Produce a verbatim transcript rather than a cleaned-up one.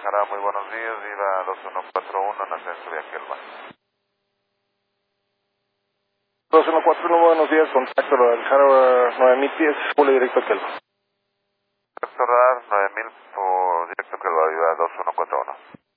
Guadalajara, muy buenos días, Viva dos uno cuatro uno en ascenso de Aquelva. dos uno cuatro uno, buenos días, contacto Guadalajara nueve mil pies, vuelo directo a Aquelva. Contacto radar nueve mil por directo a Aquelva, Viva dos uno cuatro uno.